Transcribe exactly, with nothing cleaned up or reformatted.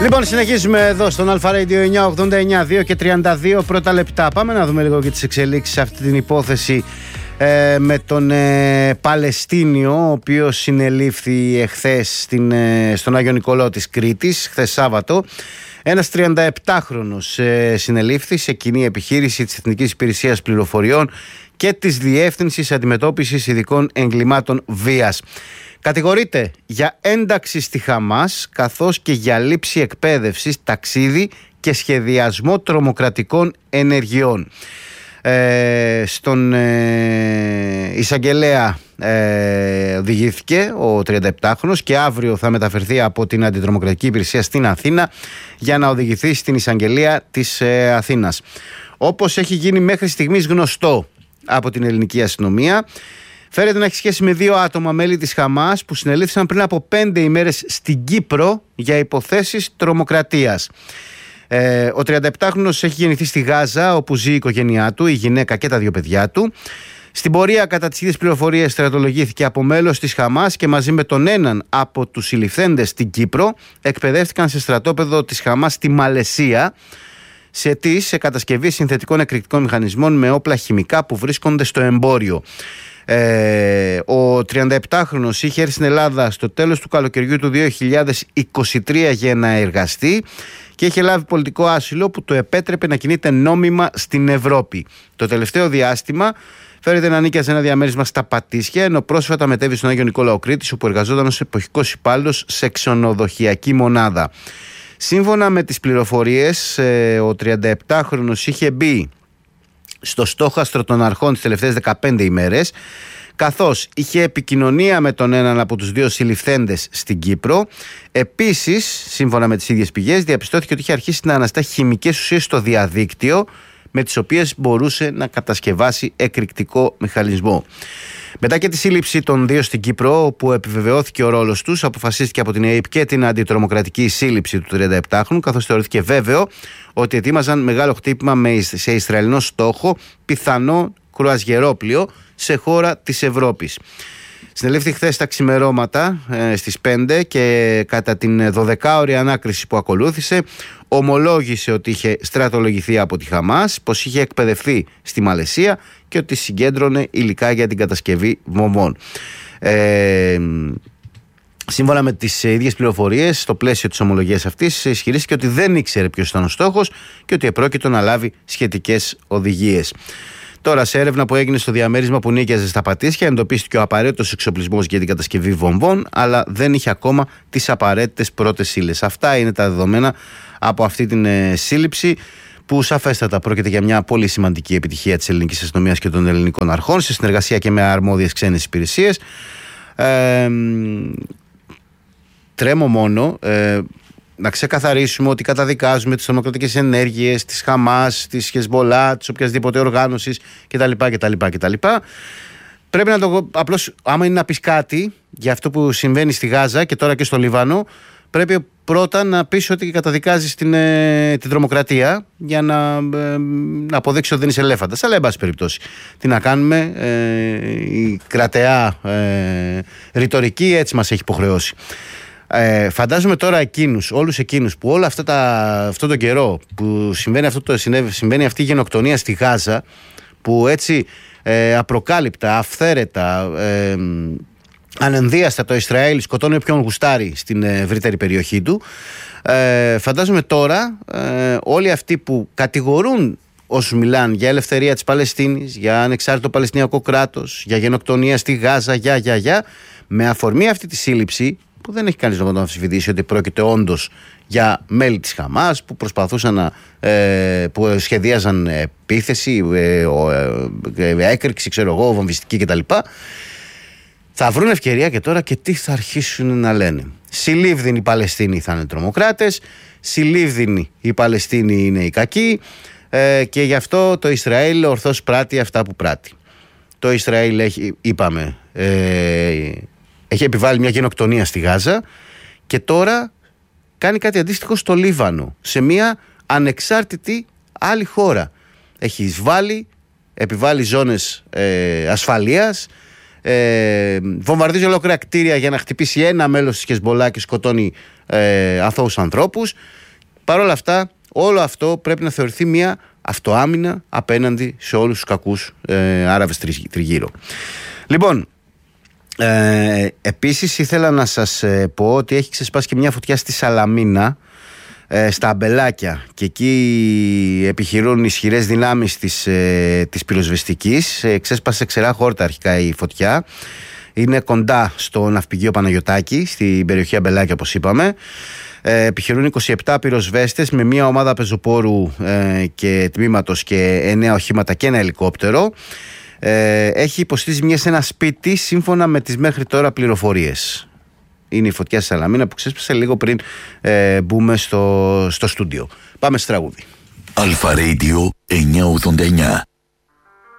Λοιπόν, συνεχίζουμε εδώ στον Αλφα Radio εννιακόσια ογδόντα εννιά, δύο και τριάντα δύο πρώτα λεπτά. Πάμε να δούμε λίγο και τις εξελίξεις σε αυτή την υπόθεση ε, με τον ε, Παλαιστίνιο, ο οποίος συνελήφθη εχθές στην, ε, στον Άγιο Νικολάο της Κρήτης, χθες Σάββατο. Ένας τριανταεπτάχρονος ε, συνελήφθη σε κοινή επιχείρηση της Εθνικής Υπηρεσίας Πληροφοριών και της Διεύθυνσης Αντιμετώπισης Ειδικών Εγκλημάτων Βίας. Κατηγορείται για ένταξη στη Χαμάς, καθώς και για λήψη εκπαίδευσης, ταξίδι και σχεδιασμό τρομοκρατικών ενεργειών. Ε, στον ε, εισαγγελέα ε, οδηγήθηκε ο τριανταεπτάχρονος και αύριο θα μεταφερθεί από την Αντιτρομοκρατική Υπηρεσία στην Αθήνα για να οδηγηθεί στην εισαγγελία της ε, Αθήνας. Όπως έχει γίνει μέχρι στιγμής γνωστό από την ελληνική αστυνομία, φέρεται να έχει σχέση με δύο άτομα μέλη της Χαμάς που συνελήφθησαν πριν από πέντε ημέρες στην Κύπρο για υποθέσεις τρομοκρατίας. Ε, ο τριανταεπτάχρονος έχει γεννηθεί στη Γάζα, όπου ζει η οικογένειά του, η γυναίκα και τα δύο παιδιά του. Στην πορεία, κατά τις ίδιες πληροφορίες, στρατολογήθηκε από μέλος της Χαμάς και μαζί με τον έναν από τους συλληφθέντες στην Κύπρο εκπαιδεύτηκαν σε στρατόπεδο της Χαμάς στη Μαλαισία, σε αιτήσεις σε κατασκευή συνθετικών εκρηκτικών μηχανισμών με όπλα χημικά που βρίσκονται στο εμπόριο. Ε, ο τριανταεπτάχρονος είχε έρθει στην Ελλάδα στο τέλος του καλοκαιριού του δύο χιλιάδες είκοσι τρία για να εργαστεί και είχε λάβει πολιτικό άσυλο που του επέτρεπε να κινείται νόμιμα στην Ευρώπη. Το τελευταίο διάστημα φέρεται να νίκιαζε ένα διαμέρισμα στα Πατήσια, ενώ πρόσφατα μετέβη στον Άγιο Νικολάο Κρήτης, όπου εργαζόταν ως εποχικός υπάλληλος σε ξενοδοχειακή μονάδα. Σύμφωνα με τις πληροφορίες, ο τριανταεπτάχρονος είχε μπει στο στόχαστρο των αρχών τις τελευταίες δεκαπέντε ημέρες, καθώς είχε επικοινωνία με τον έναν από τους δύο συλληφθέντες στην Κύπρο. Επίσης, σύμφωνα με τις ίδιες πηγές, διαπιστώθηκε ότι είχε αρχίσει να αναστά χημικές ουσίες στο διαδίκτυο, με τις οποίες μπορούσε να κατασκευάσει εκρηκτικό μηχανισμό. Μετά και τη σύλληψη των δύο στην Κύπρο, όπου επιβεβαιώθηκε ο ρόλος τους, αποφασίστηκε από την ΕΕΠ και την αντιτρομοκρατική σύλληψη του τριανταεπτάχρονου, καθώς θεωρήθηκε βέβαιο ότι ετοίμαζαν μεγάλο χτύπημα σε Ισραηλινό στόχο, πιθανό κρουαζιερόπλοιο σε χώρα της Ευρώπης. Συνελήφθη χθες τα ξημερώματα ε, στις πέντε και κατά την δωδεκάωρη ανάκριση που ακολούθησε ομολόγησε ότι είχε στρατολογηθεί από τη Χαμάς, πως είχε εκπαιδευτεί στη Μαλαισία και ότι συγκέντρωνε υλικά για την κατασκευή βομβών. Ε, σύμφωνα με τις ίδιες πληροφορίες, στο πλαίσιο της ομολογίας αυτής ισχυρίστηκε ότι δεν ήξερε ποιος ήταν ο στόχος και ότι επρόκειτο να λάβει σχετικές οδηγίες. Τώρα, σε έρευνα που έγινε στο διαμέρισμα που νίκιαζε στα Πατήσια, εντοπίστηκε ο απαραίτητος εξοπλισμός για την κατασκευή βομβών, αλλά δεν είχε ακόμα τις απαραίτητες πρώτες ύλες. Αυτά είναι τα δεδομένα από αυτή την ε, σύλληψη, που σαφέστατα πρόκειται για μια πολύ σημαντική επιτυχία της ελληνικής αστυνομίας και των ελληνικών αρχών, σε συνεργασία και με αρμόδιες ξένες υπηρεσίες. Ε, τρέμω μόνο. Ε, Να ξεκαθαρίσουμε ότι καταδικάζουμε τις τρομοκρατικές ενέργειες της Χαμάς, της Χεσμολά, της οποιασδήποτε οργάνωσης κτλ. κτλ, κτλ. Πρέπει να το. Απλώς, άμα είναι να πεις κάτι για αυτό που συμβαίνει στη Γάζα και τώρα και στο Λίβανο, πρέπει πρώτα να πεις ότι καταδικάζεις την, ε, την τρομοκρατία για να, ε, να αποδείξεις ότι δεν είσαι ελέφαντας. Αλλά, εν πάση περιπτώσει, τι να κάνουμε, ε, η κρατεά ε, ρητορική έτσι μας έχει υποχρεώσει. Ε, φαντάζομαι τώρα εκείνους, όλους εκείνους που όλο αυτά τα, αυτό τον καιρό που συμβαίνει, αυτό το, συμβαίνει αυτή η γενοκτονία στη Γάζα, που έτσι ε, απροκάλυπτα, αυθαίρετα, ε, ανενδίαστα το Ισραήλ σκοτώνει όποιον γουστάρει στην ευρύτερη περιοχή του, ε, φαντάζομαι τώρα ε, όλοι αυτοί που κατηγορούν όσους μιλάνε για ελευθερία της Παλαιστίνης, για ανεξάρτητο Παλαιστινιακό κράτος, για γενοκτονία στη Γάζα, για, για, για, με αφορμή αυτή τη σύλληψη, που δεν έχει κανείς να τον αμφισβητήσει ότι πρόκειται όντως για μέλη της Χαμάς που προσπαθούσαν να, ε, που σχεδίαζαν επίθεση, ε, ε, έκρηξη, ξέρω εγώ, βομβιστική κτλ. Θα βρουν ευκαιρία και τώρα και τι θα αρχίσουν να λένε. Συλλήβδινοι οι Παλαιστίνοι θα είναι τρομοκράτες, συλλήβδινοι οι Παλαιστίνοι είναι οι κακοί, ε, και γι' αυτό το Ισραήλ ορθώς πράττει αυτά που πράττει. Το Ισραήλ έχει, είπαμε, ε, έχει επιβάλει μια γενοκτονία στη Γάζα και τώρα κάνει κάτι αντίστοιχο στο Λίβανο, σε μια ανεξάρτητη άλλη χώρα. Έχει εισβάλει, επιβάλει ζώνες ε, ασφαλείας, ε, βομβαρδίζει ολόκληρα κτίρια για να χτυπήσει ένα μέλος της Χεσμπολά και σκοτώνει ε, αθώους ανθρώπους. Παρ' όλα αυτά, όλο αυτό πρέπει να θεωρηθεί μια αυτοάμυνα απέναντι σε όλους τους κακούς ε, Άραβες τριγύρω. Λοιπόν, ε, επίσης ήθελα να σας ε, πω ότι έχει ξεσπάσει και μια φωτιά στη Σαλαμίνα, ε, στα Αμπελάκια, και εκεί επιχειρούν ισχυρές δυνάμεις της, ε, της πυροσβεστικής. ε, ξέσπασε σε ξερά χόρτα αρχικά η φωτιά. Είναι κοντά στο ναυπηγείο Παναγιωτάκη, στην περιοχή Αμπελάκια, όπως είπαμε. Ε, επιχειρούν είκοσι επτά πυροσβέστες με μια ομάδα πεζοπόρου ε, και τμήματος και εννέα οχήματα και ένα ελικόπτερο. Ε, έχει υποστεί ζημιές σε ένα σπίτι, σύμφωνα με τις μέχρι τώρα πληροφορίες. Είναι η φωτιά στη Σαλαμίνα που ξέσπασε λίγο πριν ε, μπούμε στο, στο στούντιο. Πάμε στο τραγούδι. Αλφα Radio εννιακόσια ογδόντα εννιά.